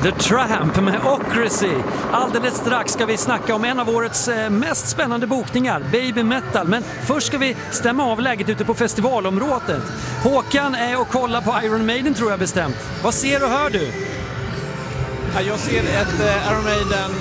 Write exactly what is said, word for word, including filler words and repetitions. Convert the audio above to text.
The Tramp med Ocracy. Alldeles strax ska vi snacka om en av årets mest spännande bokningar, Baby Metal. Men först ska vi stämma av läget ute på festivalområdet. Håkan är och kollar på Iron Maiden, tror jag bestämt. Vad ser och hör du? Ja, jag ser ett eh, Iron Maiden